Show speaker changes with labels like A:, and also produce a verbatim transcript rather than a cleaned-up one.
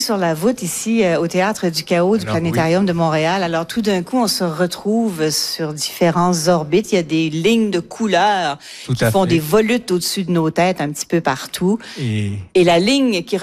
A: Sur la voûte ici euh, au Théâtre du Chaos du
B: Alors,
A: Planétarium oui. de Montréal. Alors tout d'un coup, on se retrouve sur différentes orbites. Il y a des lignes de couleurs
B: Tout
A: qui
B: à
A: font
B: fait.
A: des volutes au-dessus de nos têtes un petit peu partout.
B: Et,
A: Et la ligne qui